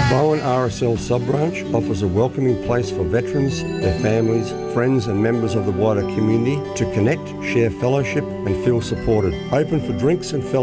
Bowen RSL sub-branch offers a welcoming place for veterans, their families, friends and members of the wider community to connect, share fellowship and feel supported. Open for drinks and fellowship